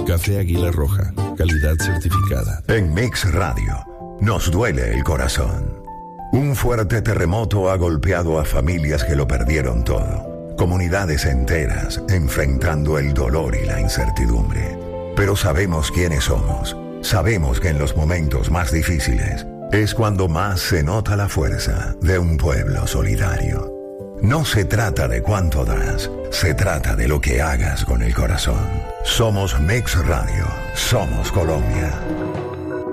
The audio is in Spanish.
Café Águila Roja, calidad certificada. En Mix Radio, nos duele el corazón. Un fuerte terremoto ha golpeado a familias que lo perdieron todo. Comunidades enteras enfrentando el dolor y la incertidumbre. Pero sabemos quiénes somos. Sabemos que en los momentos más difíciles es cuando más se nota la fuerza de un pueblo solidario. No se trata de cuánto das, se trata de lo que hagas con el corazón. Somos Mix Radio, somos Colombia.